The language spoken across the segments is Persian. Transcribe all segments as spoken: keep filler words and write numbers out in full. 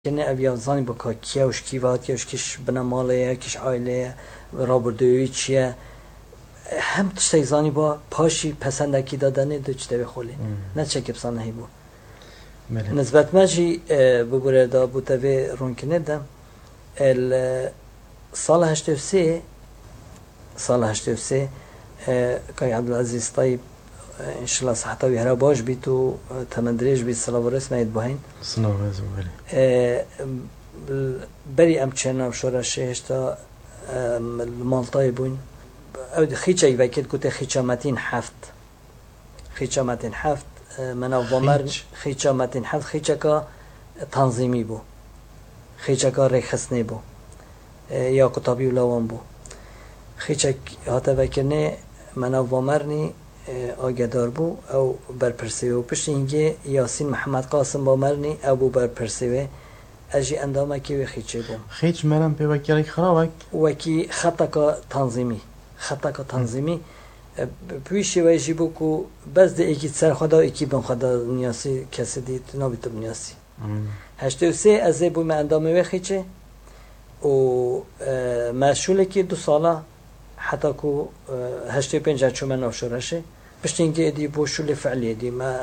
کنه اویا زانی با که کیوش کیوات کیوش کش بناماله کش عائله رابردویی چیه هم تشتی زانی با پاشی پسندکی دادنه دو چته بخولی نه چه که بسانه هی بو نسبت ماجی ببوره دا بوتوی رون کنه دم سال هشت و سه سال هشت و سه کای عبدالعزیز طیب انشالله صحتا و هر باش بی تو تمندریش بی صلاح و رسم اید باهین صلاح و رسم بلی بری ام چنم شورشه هشتا مالطای بون او خیچه ای وکید کته خیچه متین هفت خیچه متین هفت منو وامر خیچه متین هفت خیچه که تنظیمی بو خیچه که رخصنی بو یا کتابی و لوان بو خیچه هاته وکنه منو وامرنی آگدار بو او برپرسیوه و پشت اینگه یاسین محمد قاسم بامرنی او بو برپرسیوه اجی اندامه که خیچه بوم خیچ مرم پی وکی خرابک وکی خطا که تنظیمی خطا که تنظیمی پیشی ویجی بو که بس ده ایکی سر خدا ایکی بن خدا نیاسی کسی دید نابیتو نیاسی هشته و سه ازه بو من اندامه و خیچه و مسئوله که دو ساله حتی که هشته و پنج هچو من افشارشه پشت اینکه ادی بو شول فعلی ادی ما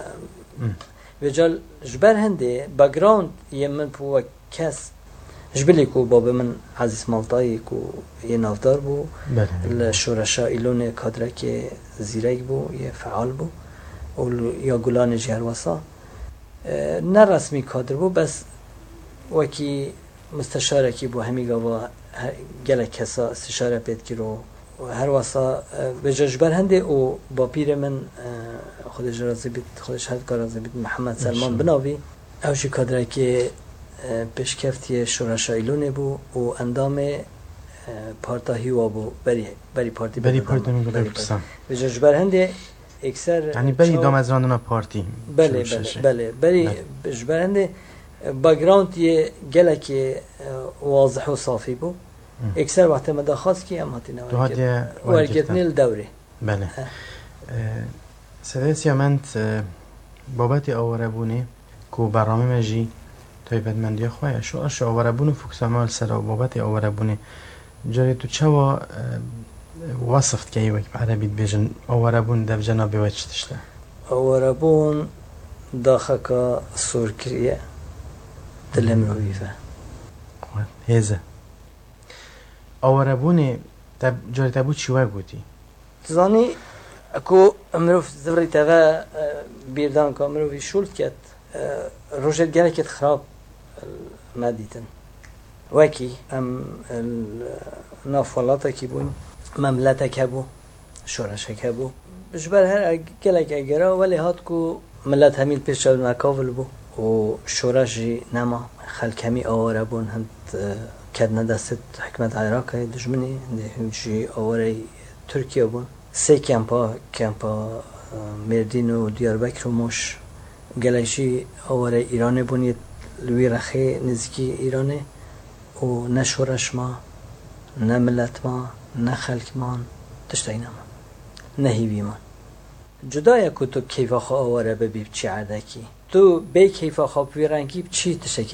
وجال جبر هنده باگراوند یه من بو کس جبلی کو بابا من عزیز مالطایی کو یه نافدار بو الشورشا ایلون کادره که زیرک بو یه فعال بو و یا گلان جهروسا نه رسمی کادر بو بس وکی مستشاره کی بو همی گاوا گله کسا استشاره پید کی رو هر واسا به جبر هنده و با پیر من خودش راضی بید خودش هد کار راضی بید محمد سلمان بناوی اوشی کادره که پیشکفتی شورش ایلونه بو و اندام پارتا هیوا بو بری بری پارتی بری پارتی میگه بپرسم به جبر هنده اکثر یعنی بری دام از راندنا پارتی بله بله بله بری جبر هنده باگراوند یه گله که واضح و صافی بو اکثر وقت مداخواست کی هم هاتی نوارد ورگتنی الدوره بله سدس یامنت بابت آواره بونه که برنامه مجی تایبت مندی خواه شو اش آواره بونه فکسامال سر بابت آواره بونه جاری تو چوا وصفت که ایوک عربی بیجن آواره بون دف جنابی وچ تشته آواره بون داخل سور کریه دلم رو بیفه هزه آواره بونه تب جاری تبو چی وای بودی؟ زانی اکو امروف زوری تغا بیردان که امروفی شولد کت روشت گره کت خراب ما دیتن وکی ام نافولاتا کی بون مملتا که بو شورشه که بو بجبر هر گله که گره ولی هات که ملت همین پیش شد مکاول بو و شورشی نما خلکمی آواره بون هند کدنا دست حکمت عراق دشمنی همچی آواره ترکیه بون سه کمپا کمپا مردین و دیاربکر و موش گلایشی آواره ایران بونید لوی رخی نزدیکی ایرانه و نه شورش ما نه ملت ما نه خلق ما تشتای نما نه هیوی ما جدای که تو کیفا خواه آواره ببیب چی عردکی تو بی کیفا خواه بی رنگی چی تشکی